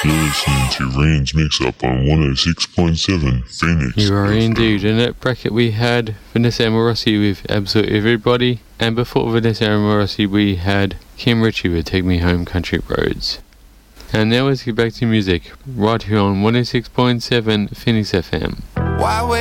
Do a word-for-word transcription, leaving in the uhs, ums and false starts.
You're listening to Rain's Mix-Up on one oh six point seven Phoenix. You are indeed. In that bracket we had Vanessa Amorosi with Absolutely Everybody, and before Vanessa Amorosi we had Kim Ritchie with Take Me Home Country Roads. And now let's get back to music, right here on one oh six point seven Phoenix F M. Why wait?